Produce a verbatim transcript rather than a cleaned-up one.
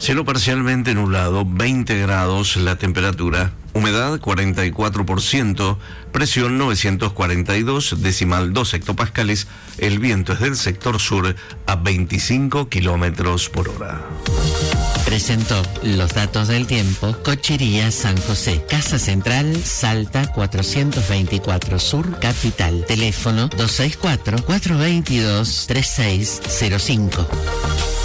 Cielo parcialmente nublado, veinte grados la temperatura, humedad cuarenta y cuatro por ciento, presión novecientos cuarenta y dos, decimal dos hectopascales, el viento es del sector sur a veinticinco kilómetros por hora. Presentó los datos del tiempo Cochería San José, Casa Central, Salta cuatrocientos veinticuatro Sur, Capital. Teléfono dos seis cuatro, cuatro dos dos, tres seis cero cinco.